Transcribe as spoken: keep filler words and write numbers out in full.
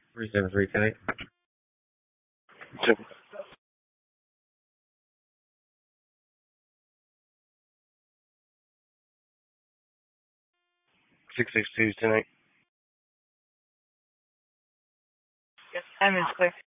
three seven three tonight. Seven. Six six two tonight. Yes, I'm in clear.